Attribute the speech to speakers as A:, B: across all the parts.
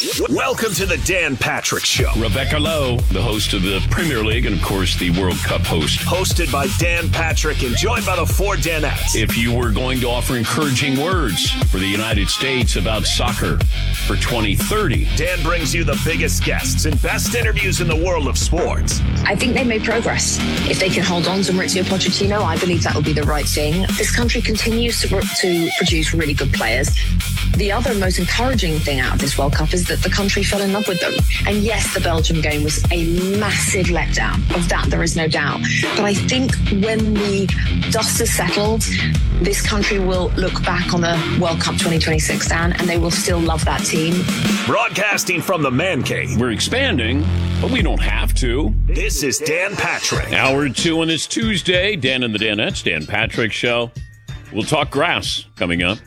A: Welcome to the Dan Patrick Show.
B: Rebecca Lowe, the host of the Premier League and, of course, the World Cup host.
A: Hosted by Dan Patrick and joined by the four Danettes.
B: If you were going to offer encouraging words for the United States about soccer for 2030.
A: Dan brings you the biggest guests and best interviews in the world of sports.
C: I think they made progress. If they can hold on to Mauricio Pochettino, I believe that will be the right thing. This country continues to produce really good players. The other most encouraging thing out of this World Cup is that the country fell in love with them. And yes, the Belgium game was a massive letdown. Of that, there is no doubt. But I think when the dust has settled, this country will look back on the World Cup 2026, Dan, and they will still love that team.
A: Broadcasting from the Man Cave.
B: We're expanding, but we don't have to.
A: This is Dan Patrick.
B: Hour 2 on this Tuesday. Dan and the Danettes, Dan Patrick Show. We'll talk grass coming up.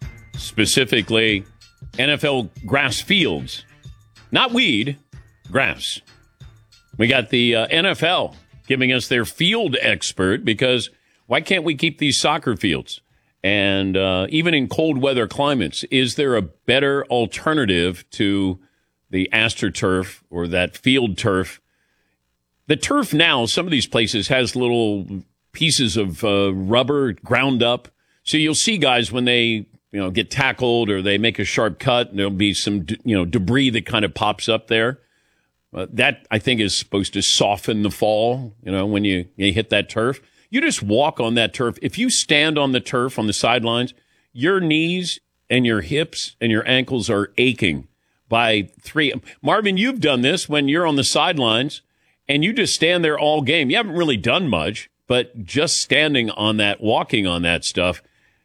B: Specifically, NFL grass fields. Not weed, grass. We got the NFL giving us their field expert because why can't we keep these soccer fields? And even in cold weather climates, is there a better alternative to the AstroTurf or that field turf? The turf now, some of these places has little pieces of rubber ground up. So you'll see guys when they get tackled or they make a sharp cut, and there'll be some, debris that kind of pops up there. That, I think, is supposed to soften the fall, when you hit that turf. You just walk on that turf. If you stand on the turf on the sidelines, your knees and your hips and your ankles are aching by 3. Marvin, you've done this when you're on the sidelines and you just stand there all game. You haven't really done much, but just standing on that, walking on that stuff,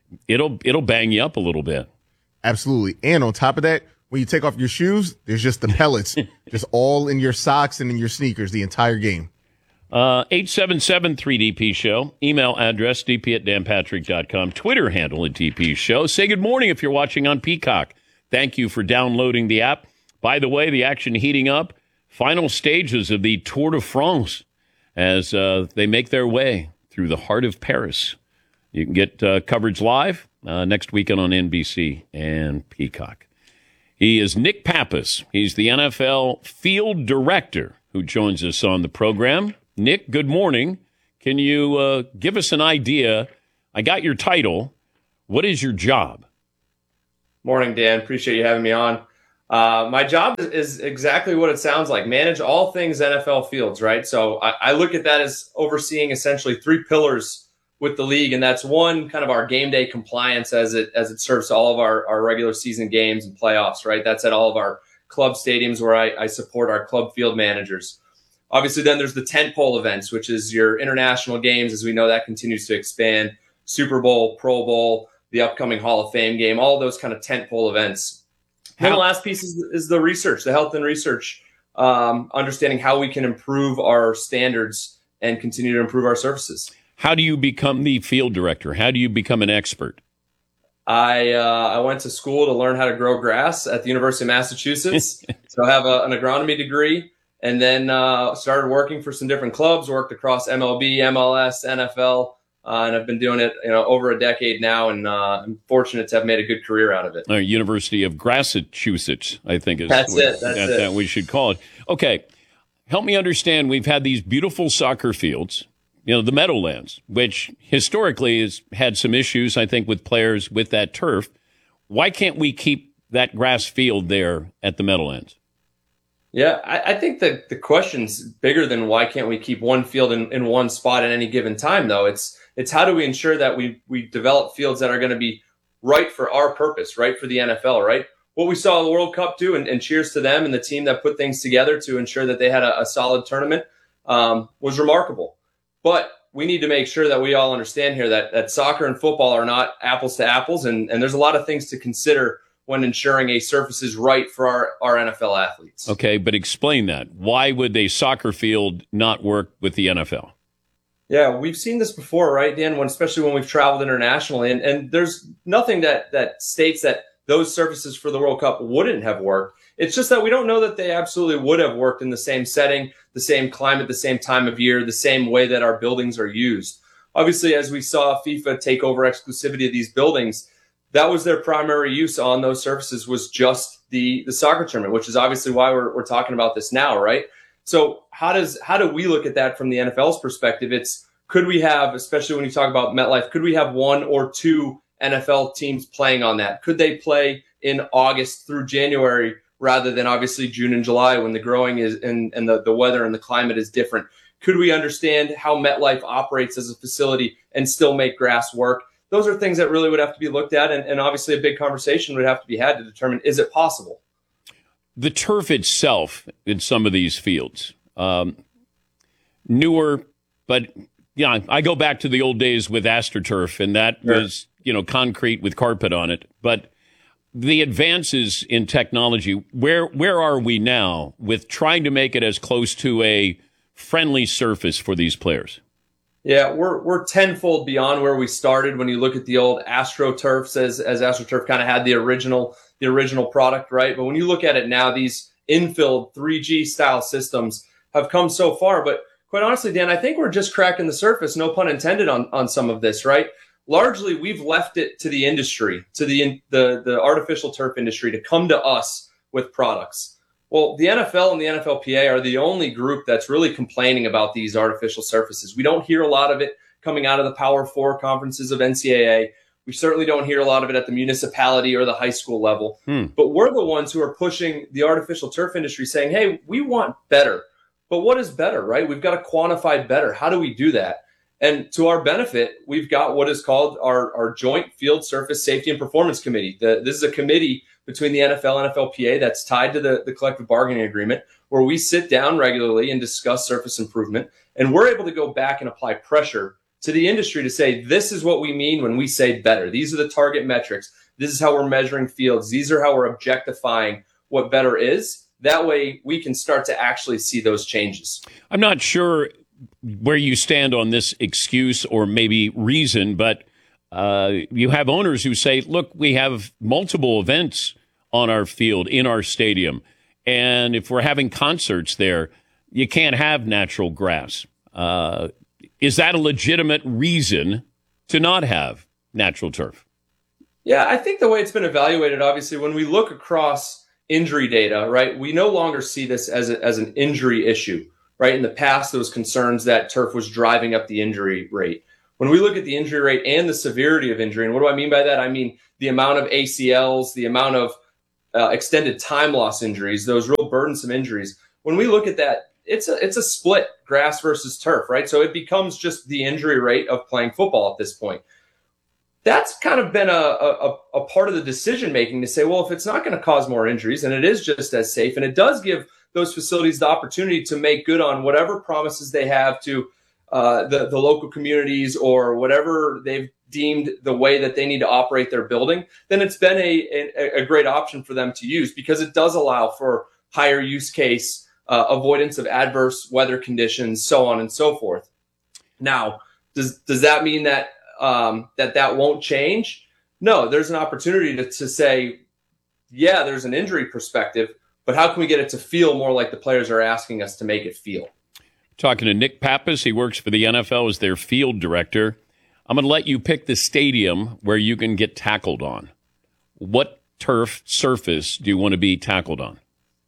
B: It'll bang you up a little bit.
D: Absolutely. And on top of that, when you take off your shoes, there's just the pellets just all in your socks and in your sneakers the entire game.
B: 877-3DP Show. Email address dp@danpatrick.com. Twitter handle at DP Show. Say good morning if you're watching on Peacock. Thank you for downloading the app. By the way, the action heating up. Final stages of the Tour de France as they make their way through the heart of Paris. You can get coverage live next weekend on NBC and Peacock. He is Nick Pappas. He's the NFL field director who joins us on the program. Nick, good morning. Can you give us an idea? I got your title. What is your job?
E: Morning, Dan. Appreciate you having me on. My job is exactly what it sounds like. Manage all things NFL fields, right? So I look at that as overseeing essentially 3 pillars with the league, and that's one, kind of our game day compliance as it serves to all of our regular season games and playoffs, right? That's at all of our club stadiums where I support our club field managers. Obviously, then there's the tentpole events, which is your international games, as we know that continues to expand. Super Bowl, Pro Bowl, the upcoming Hall of Fame game, all of those kind of tentpole events. And the last piece is the research, the health and research, understanding how we can improve our standards and continue to improve our services.
B: How do you become the field director? How do you become an expert?
E: I went to school to learn how to grow grass at the University of Massachusetts. So I have an agronomy degree, and then started working for some different clubs, worked across MLB, MLS, NFL, and I've been doing it over a decade now, and I'm fortunate to have made a good career out of it.
B: University of Massachusetts, I think is
E: That's it.
B: That we should call it. Okay, help me understand. We've had these beautiful soccer fields. The Meadowlands, which historically has had some issues, I think, with players with that turf. Why can't we keep that grass field there at the Meadowlands?
E: Yeah, I think that the question's bigger than why can't we keep one field in one spot at any given time, though. It's how do we ensure that we develop fields that are going to be right for our purpose, right for the NFL, right? What we saw the World Cup do, and cheers to them and the team that put things together to ensure that they had a solid tournament, was remarkable. But we need to make sure that we all understand here that soccer and football are not apples to apples, and there's a lot of things to consider when ensuring a surface is right for our NFL athletes.
B: Okay, but explain that. Why would a soccer field not work with the NFL?
E: Yeah, we've seen this before, right, Dan? Especially when we've traveled internationally, and there's nothing that states that those surfaces for the World Cup wouldn't have worked. It's just that we don't know that they absolutely would have worked in the same setting, the same climate, the same time of year, the same way that our buildings are used. Obviously, as we saw FIFA take over exclusivity of these buildings, that was their primary use on those surfaces, was just the soccer tournament, which is obviously why we're talking about this now, right? So how do we look at that from the NFL's perspective? Could we have, especially when you talk about MetLife, could we have one or two NFL teams playing on that? Could they play in August through January rather than obviously June and July when the growing is and the weather and the climate is different? Could we understand how MetLife operates as a facility and still make grass work? Those are things that really would have to be looked at, and obviously a big conversation would have to be had to determine, is it possible?
B: The turf itself in some of these fields, newer, but yeah, I go back to the old days with AstroTurf, and that was, concrete with carpet on it. But the advances in technology, where are we now with trying to make it as close to a friendly surface for these players?
E: Yeah, we're tenfold beyond where we started when you look at the old AstroTurfs, as AstroTurf kind of had the original product, right? But when you look at it now, these infilled 3G style systems have come so far. But quite honestly, Dan, I think we're just cracking the surface, no pun intended, on some of this, right? Largely, we've left it to the industry, to the artificial turf industry, to come to us with products. Well, the NFL and the NFLPA are the only group that's really complaining about these artificial surfaces. We don't hear a lot of it coming out of the Power Four conferences of NCAA. We certainly don't hear a lot of it at the municipality or the high school level. But we're the ones who are pushing the artificial turf industry saying, hey, we want better. But what is better, right? We've got to quantify better. How do we do that? And to our benefit, we've got what is called our Joint Field Surface Safety and Performance Committee. This is a committee between the NFL and NFLPA that's tied to the collective bargaining agreement, where we sit down regularly and discuss surface improvement. And we're able to go back and apply pressure to the industry to say, this is what we mean when we say better. These are the target metrics. This is how we're measuring fields. These are how we're objectifying what better is. That way we can start to actually see those changes.
B: I'm not sure where you stand on this excuse or maybe reason, but you have owners who say, look, we have multiple events on our field, in our stadium, and if we're having concerts there, you can't have natural grass. Is that a legitimate reason to not have natural turf?
E: Yeah, I think the way it's been evaluated, obviously, when we look across injury data, right, we no longer see this as an injury issue, right? In the past, there was concerns that turf was driving up the injury rate. When we look at the injury rate and the severity of injury, and what do I mean by that? I mean the amount of ACLs, the amount of extended time loss injuries, those real burdensome injuries. When we look at that, it's a split, grass versus turf, right? So it becomes just the injury rate of playing football at this point. That's kind of been a part of the decision making to say, well, if it's not going to cause more injuries and it is just as safe, and it does give those facilities the opportunity to make good on whatever promises they have to the local communities or whatever they've deemed the way that they need to operate their building, then it's been a great option for them to use, because it does allow for higher use case, avoidance of adverse weather conditions, so on and so forth. Now, does that mean that that won't change? No, there's an opportunity to say, yeah, there's an injury perspective, but how can we get it to feel more like the players are asking us to make it feel?
B: Talking to Nick Pappas, he works for the NFL as their field director. I'm going to let you pick the stadium where you can get tackled on. What turf surface do you want to be tackled on?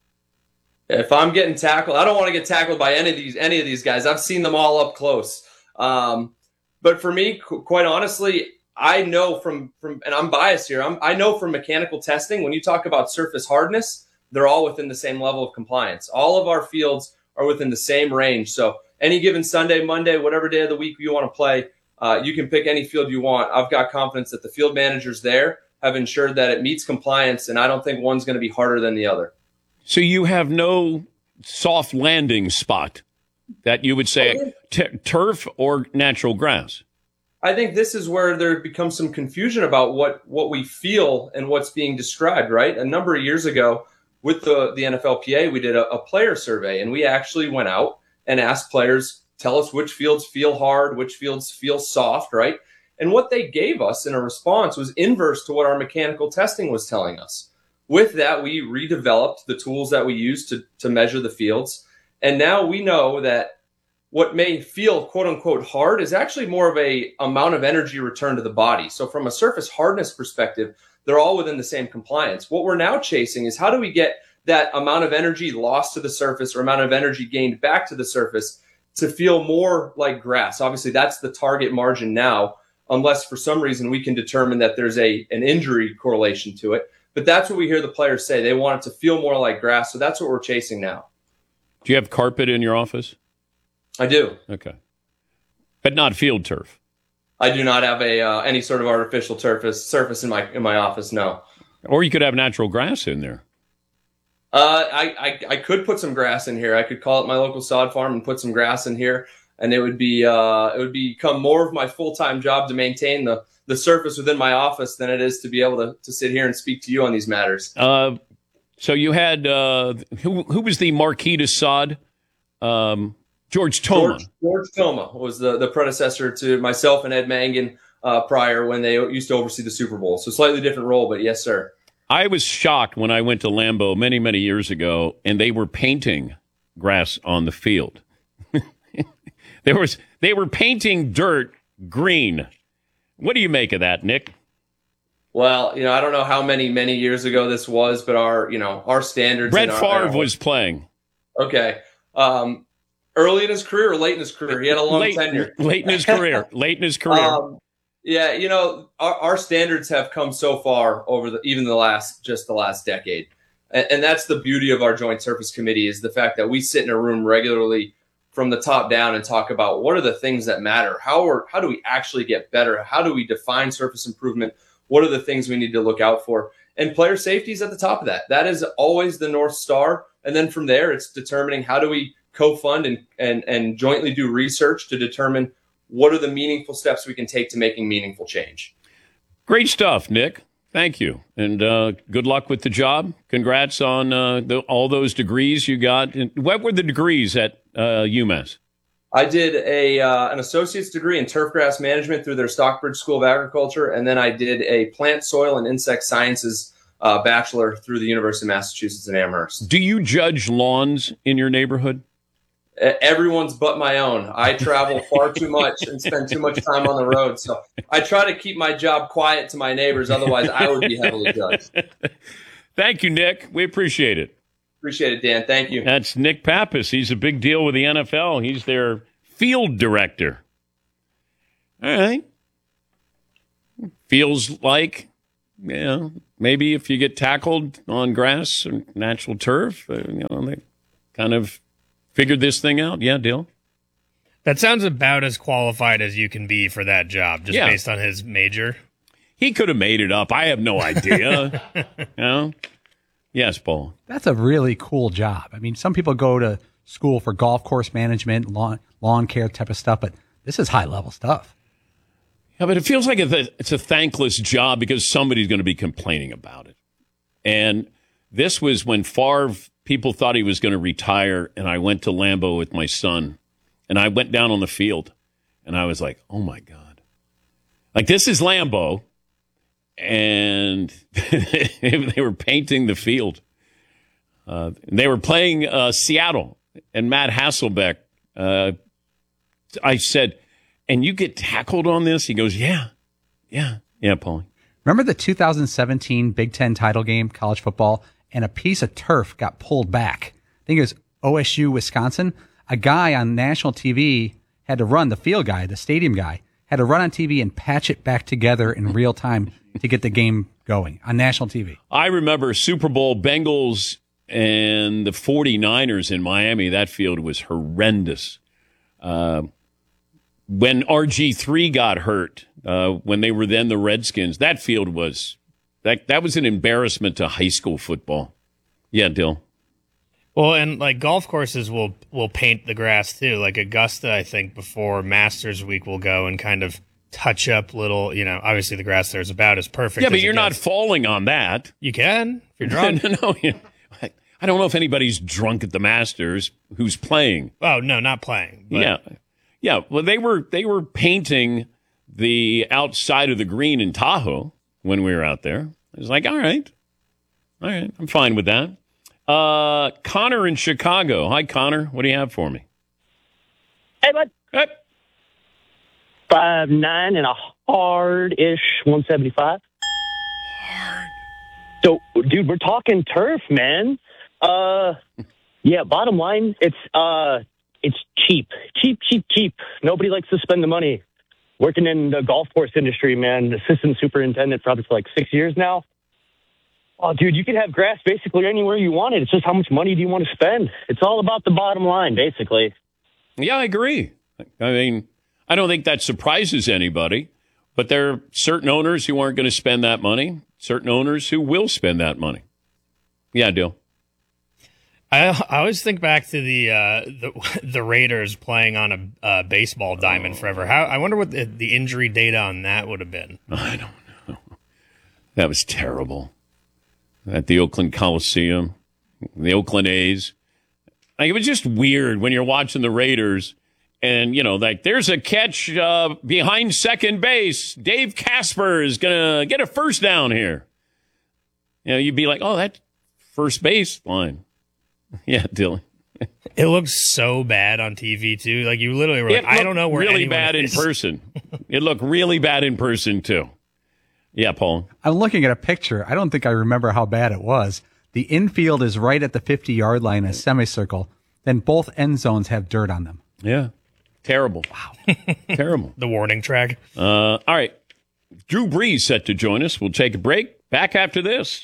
E: If I'm getting tackled, I don't want to get tackled by any of these guys. I've seen them all up close. But for me, quite honestly, I know from and I'm biased here, I know from mechanical testing, when you talk about surface hardness, they're all within the same level of compliance. All of our fields are within the same range. So any given Sunday, Monday, whatever day of the week you want to play, you can pick any field you want. I've got confidence that the field managers there have ensured that it meets compliance, and I don't think one's going to be harder than the other.
B: So you have no soft landing spot that you would say turf or natural grass?
E: I think this is where there becomes some confusion about what we feel and what's being described, right? A number of years ago with the NFLPA, we did a player survey, and we actually went out and asked players, tell us which fields feel hard, which fields feel soft, right? And what they gave us in a response was inverse to what our mechanical testing was telling us. With that, we redeveloped the tools that we use to measure the fields. And now we know that what may feel quote unquote hard is actually more of a amount of energy return to the body. So from a surface hardness perspective, they're all within the same compliance. What we're now chasing is how do we get that amount of energy lost to the surface or amount of energy gained back to the surface to feel more like grass. Obviously, that's the target margin now, unless for some reason we can determine that there's an injury correlation to it. But that's what we hear the players say. They want it to feel more like grass, so that's what we're chasing now.
B: Do you have carpet in your office?
E: I do.
B: Okay. But not field turf?
E: I do not have any sort of artificial surface in my office, no.
B: Or you could have natural grass in there.
E: I could put some grass in here. I could call it my local sod farm and put some grass in here, and it would become more of my full-time job to maintain the surface within my office than it is to be able to sit here and speak to you on these matters.
B: So you had who was the Marquis de Sade? George Toma.
E: George Toma was the predecessor to myself and Ed Mangan prior when they used to oversee the Super Bowl. So slightly different role, but yes, sir.
B: I was shocked when I went to Lambeau many, many years ago, and they were painting grass on the field. They were painting dirt green. What do you make of that, Nick?
E: Well, I don't know how many years ago this was, but our standards.
B: Brett Favre was playing.
E: Okay. Early in his career or late in his career? He had a long tenure.
B: Late in his career.
E: Yeah, our standards have come so far over the last decade. And that's the beauty of our Joint Surface Committee, is the fact that we sit in a room regularly from the top down and talk about what are the things that matter. How do we actually get better? How do we define surface improvement? What are the things we need to look out for? And player safety is at the top of that. That is always the North Star. And then from there, it's determining how do we co-fund and jointly do research to determine what are the meaningful steps we can take to making meaningful change.
B: Great stuff, Nick. Thank you. And good luck with the job. Congrats on all those degrees you got. What were the degrees at UMass?
E: I did an associate's degree in turfgrass management through their Stockbridge School of Agriculture, and then I did a plant, soil, and insect sciences bachelor through the University of Massachusetts in Amherst.
B: Do you judge lawns in your neighborhood?
E: Everyone's but my own. I travel far too much and spend too much time on the road. So I try to keep my job quiet to my neighbors. Otherwise, I would be heavily judged.
B: Thank you, Nick. We appreciate it.
E: Appreciate it, Dan. Thank you.
B: That's Nick Pappas. He's a big deal with the NFL. He's their field director. All right. Feels like, maybe if you get tackled on grass or natural turf, they kind of figured this thing out. Yeah, Dale?
F: That sounds about as qualified as you can be for that job, just based on his major.
B: He could have made it up. I have no idea. Yes, Paul.
G: That's a really cool job. I mean, some people go to school for golf course management, lawn care type of stuff, but this is high-level stuff.
B: Yeah, but it feels like it's a thankless job because somebody's going to be complaining about it. And this was when Favre, people thought he was going to retire, and I went to Lambeau with my son, and I went down on the field, and I was like, oh, my God. Like, this is Lambeau, and they were painting the field. They were playing Seattle, and Matt Hasselbeck, I said, and you get tackled on this? He goes, yeah, Paulie.
G: Remember the 2017 Big Ten title game, college football, and a piece of turf got pulled back? I think it was OSU, Wisconsin. A guy on national TV had to run, the field guy, the stadium guy, had to run on TV and patch it back together in real time to get the game going on national TV.
B: I remember Super Bowl Bengals and the 49ers in Miami. That field was horrendous. When RG3 got hurt, when they were then the Redskins, that field was that was an embarrassment to high school football. Yeah, Dill.
F: Well, and like golf courses will paint the grass too. Like Augusta, I think before Masters Week will go and kind of touch up little, obviously the grass there is about as perfect.
B: Yeah, but you're not falling on that.
F: You can if you're drunk.
B: No, I don't know if anybody's drunk at the Masters who's playing.
F: Oh, no, not playing. But.
B: Yeah. Well, they were painting the outside of the green in Tahoe when we were out there. I was like, all right, I'm fine with that. Connor in Chicago. Hi, Connor. What do you have for me?
H: Hey, bud.
B: Hey.
H: 5'9" and a hard-ish 175.
B: Hard.
H: So, dude, we're talking turf, man. Yeah, bottom line, it's cheap. Cheap. Nobody likes to spend the money. Working in the golf course industry, man, assistant superintendent probably for like 6 years now. Oh, dude, you can have grass basically anywhere you want it. It's just how much money do you want to spend? It's all about the bottom line, basically.
B: Yeah, I agree. I mean, I don't think that surprises anybody, but there are certain owners who aren't going to spend that money, certain owners who will spend that money. Yeah, Dill.
F: I always think back to the Raiders playing on a baseball diamond forever. I wonder what the injury data on that would have been.
B: I don't know. That was terrible. At the Oakland Coliseum, the Oakland A's. Like, it was just weird when you're watching the Raiders and, like there's a catch behind second base. Dave Casper is going to get a first down here. You'd be like, oh, that's first base line. Yeah, Dylan.
F: It looks so bad on TV, too. Like, you literally were like, I don't know where
B: really
F: anyone
B: bad
F: is.
B: In person. It looked really bad in person, too. Yeah, Paul.
G: I'm looking at a picture. I don't think I remember how bad it was. The infield is right at the 50-yard line in a semicircle. Then both end zones have dirt on them.
B: Yeah. Terrible. Wow. Terrible.
F: The warning track.
B: All right. Drew Brees set to join us. We'll take a break. Back after this.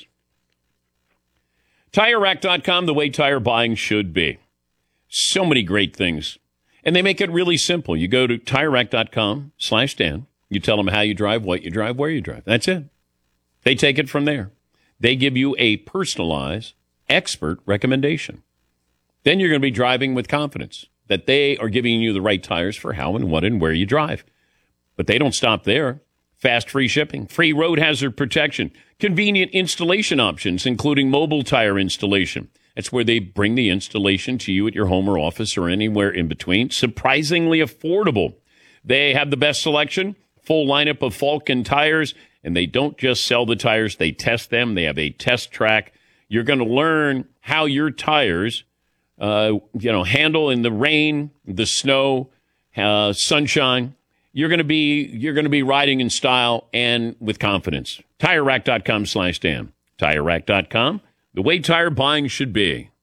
B: TireRack.com, the way tire buying should be. So many great things. And they make it really simple. You go to TireRack.com/Dan. You tell them how you drive, what you drive, where you drive. That's it. They take it from there. They give you a personalized, expert recommendation. Then you're going to be driving with confidence that they are giving you the right tires for how and what and where you drive. But they don't stop there. Fast free shipping, free road hazard protection, convenient installation options, including mobile tire installation. That's where they bring the installation to you at your home or office or anywhere in between. Surprisingly affordable. They have the best selection, full lineup of Falken tires, and they don't just sell the tires, they test them. They have a test track. You're going to learn how your tires handle in the rain, the snow, sunshine. You're going to be riding in style and with confidence. TireRack.com/Dan. TireRack.com, the way tire buying should be.